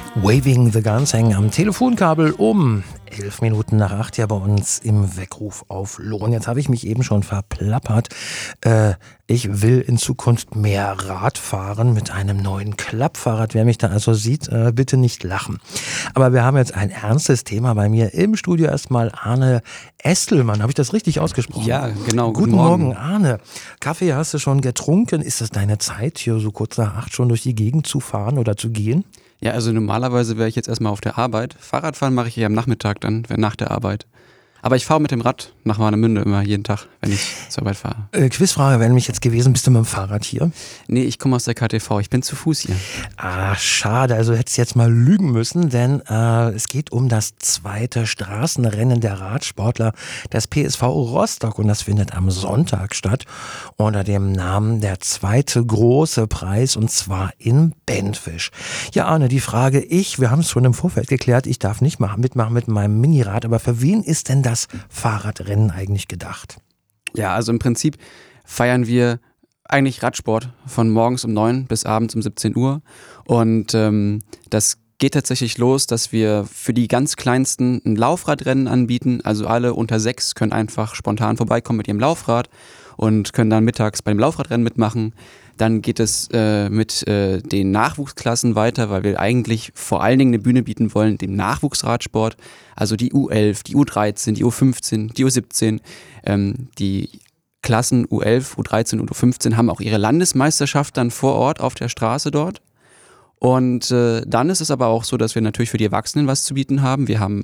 Waving the Guns hängen am Telefonkabel um 11 Minuten nach 8 ja bei uns im Weckruf auf Lohn. Jetzt habe ich mich eben schon verplappert. Ich will in Zukunft mehr Rad fahren mit einem neuen Klappfahrrad. Wer mich da also sieht, bitte nicht lachen. Aber wir haben jetzt ein ernstes Thema bei mir im Studio. Erstmal Arne Estelmann. Habe ich das richtig ausgesprochen? Ja, genau. Guten Morgen, Arne. Kaffee hast du schon getrunken? Ist das deine Zeit, hier so kurz nach 8 schon durch die Gegend zu fahren oder zu gehen? Ja, also normalerweise wäre ich jetzt erstmal auf der Arbeit. Fahrradfahren mache ich ja am Nachmittag dann, nach der Arbeit. Aber ich fahre mit dem Rad nach Warnemünde immer jeden Tag, wenn ich zur Arbeit fahre. Quizfrage wäre nämlich jetzt gewesen, bist du mit dem Fahrrad hier? Nee, ich komme aus der KTV, ich bin zu Fuß hier. Ah, schade, also hättest du jetzt mal lügen müssen, denn es geht um das zweite Straßenrennen der Radsportler des PSV Rostock und das findet am Sonntag statt unter dem Namen der zweite große Preis und zwar in Benfisch. Ja, Arne, die Frage, wir haben es schon im Vorfeld geklärt, ich darf nicht mitmachen mit meinem Minirad, aber für wen ist denn das Fahrradrennen eigentlich gedacht? Ja, also im Prinzip feiern wir eigentlich Radsport von morgens um 9 bis abends um 17 Uhr und das geht tatsächlich los, dass wir für die ganz Kleinsten ein Laufradrennen anbieten, also alle unter 6 können einfach spontan vorbeikommen mit ihrem Laufrad und können dann mittags beim Laufradrennen mitmachen. Dann geht es mit den Nachwuchsklassen weiter, weil wir eigentlich vor allen Dingen eine Bühne bieten wollen, dem Nachwuchsradsport, also die U11, die U13, die U15, die U17, die Klassen U11, U13 und U15 haben auch ihre Landesmeisterschaft dann vor Ort auf der Straße dort. Und dann ist es aber auch so, dass wir natürlich für die Erwachsenen was zu bieten haben. Wir haben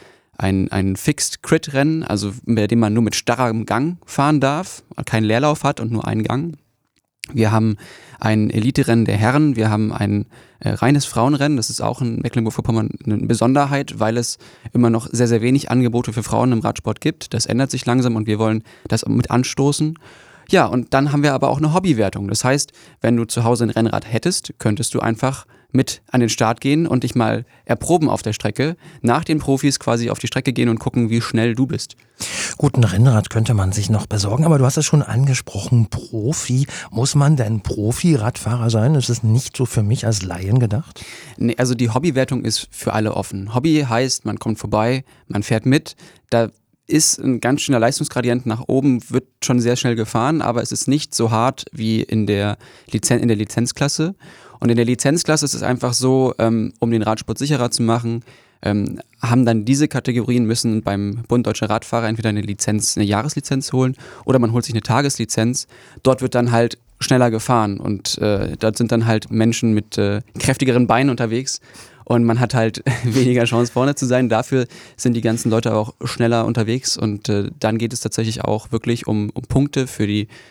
ein Fixed-Crit-Rennen, also bei dem man nur mit starrem Gang fahren darf, keinen Leerlauf hat und nur einen Gang. Wir haben ein Elite-Rennen der Herren, wir haben ein reines Frauenrennen, das ist auch in Mecklenburg-Vorpommern eine Besonderheit, weil es immer noch sehr, sehr wenig Angebote für Frauen im Radsport gibt. Das ändert sich langsam und wir wollen das mit anstoßen. Ja, und dann haben wir aber auch eine Hobbywertung. Das heißt, wenn du zu Hause ein Rennrad hättest, könntest du einfach mit an den Start gehen und dich mal erproben auf der Strecke, nach den Profis quasi auf die Strecke gehen und gucken, wie schnell du bist. Gut, ein Rennrad könnte man sich noch besorgen, aber du hast es schon angesprochen, Profi. Muss man denn Profi-Radfahrer sein? Ist es nicht so für mich als Laien gedacht? Nee, also die Hobbywertung ist für alle offen. Hobby heißt, man kommt vorbei, man fährt mit, da ist ein ganz schöner Leistungsgradient nach oben, wird schon sehr schnell gefahren, aber es ist nicht so hart wie in der Lizenzklasse. Und in der Lizenzklasse ist es einfach so, um den Radsport sicherer zu machen, haben dann diese Kategorien, müssen beim Bund Deutscher Radfahrer entweder eine Jahreslizenz holen oder man holt sich eine Tageslizenz. Dort wird dann halt schneller gefahren und dort sind dann halt Menschen mit kräftigeren Beinen unterwegs. Und man hat halt weniger Chance, vorne zu sein. Dafür sind die ganzen Leute auch schneller unterwegs. Und dann geht es tatsächlich auch wirklich um Punkte für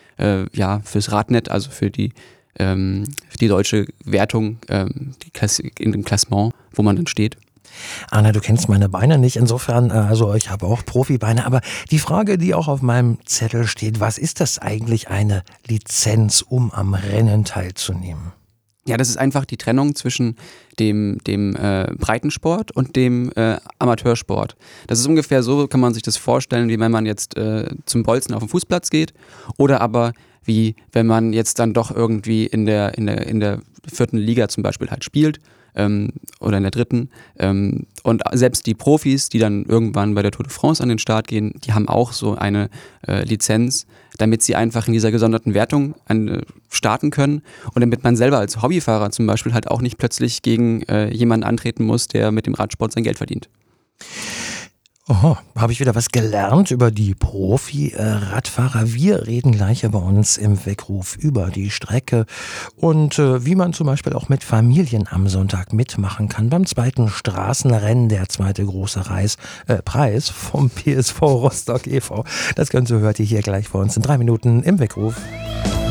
fürs Radnet, also für die deutsche Wertung in dem Klassement, wo man dann steht. Anna, du kennst meine Beine nicht, insofern, ich habe auch Profibeine, aber die Frage, die auch auf meinem Zettel steht, was ist das eigentlich eine Lizenz, um am Rennen teilzunehmen? Ja, das ist einfach die Trennung zwischen dem Breitensport und dem Amateursport. Das ist ungefähr so, kann man sich das vorstellen, wie wenn man jetzt zum Bolzen auf den Fußplatz geht oder aber wie wenn man jetzt dann doch irgendwie in der 4. Liga zum Beispiel halt spielt oder in der 3. Und selbst die Profis, die dann irgendwann bei der Tour de France an den Start gehen, die haben auch so eine Lizenz, damit sie einfach in dieser gesonderten Wertung starten können und damit man selber als Hobbyfahrer zum Beispiel halt auch nicht plötzlich gegen jemanden antreten muss, der mit dem Radsport sein Geld verdient. Oho, habe ich wieder was gelernt über die Profi-Radfahrer. Wir reden gleich bei uns im Weckruf über die Strecke und wie man zum Beispiel auch mit Familien am Sonntag mitmachen kann beim zweiten Straßenrennen, der zweite große Preis vom PSV Rostock e.V. Das Ganze hört ihr hier gleich bei uns in 3 Minuten im Weckruf.